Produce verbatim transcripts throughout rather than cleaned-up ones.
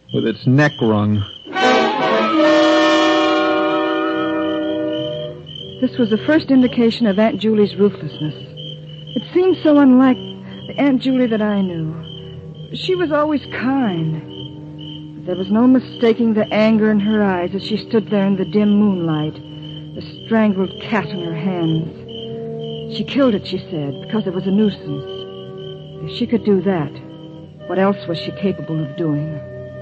with its neck wrung. This was the first indication of Aunt Julie's ruthlessness. It seemed so unlike the Aunt Julie that I knew. She was always kind. But there was no mistaking the anger in her eyes as she stood there in the dim moonlight, the strangled cat in her hands. She killed it, she said, because it was a nuisance. If she could do that, what else was she capable of doing?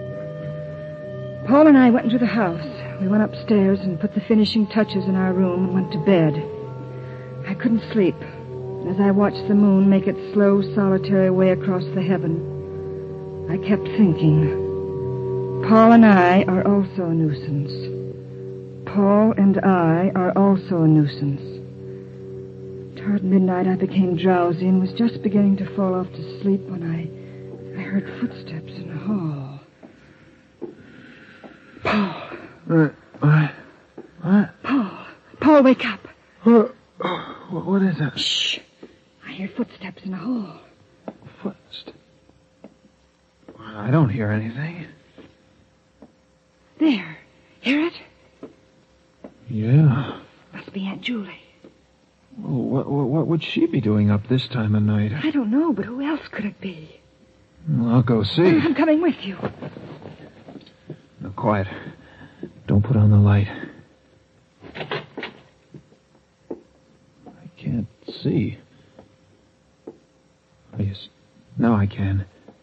Paul and I went into the house. We went upstairs and put the finishing touches in our room and went to bed. I couldn't sleep. As I watched the moon make its slow, solitary way across the heaven, I kept thinking, Paul and I are also a nuisance. Paul and I are also a nuisance. Toward midnight, I became drowsy and was just beginning to fall off to sleep when I, I heard footsteps in the hall. Paul. Uh, what? What? Paul. Paul, wake up. Uh, what is that? Shh. I hear footsteps in the hall. Footsteps? I don't hear anything. There. Hear it? Yeah. Must be Aunt Julie. Well, what, what, what would she be doing up this time of night? I don't know, but who else could it be? Well, I'll go see. I'm coming with you. Now, quiet. Don't put on the light. I can't see. Oh, yes. Now I can.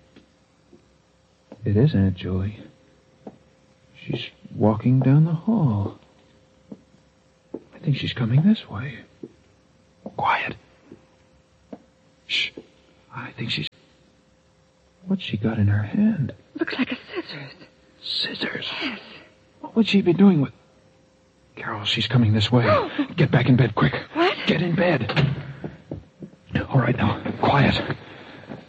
It is Aunt Julie. She's walking down the hall. I think she's coming this way. Quiet. Shh. I think she's... What's she got in her hand? Looks like a scissors. Scissors? Yes. What would she be doing with... Carol, she's coming this way. Oh. Get back in bed, quick. What? Get in bed. All right, now, quiet.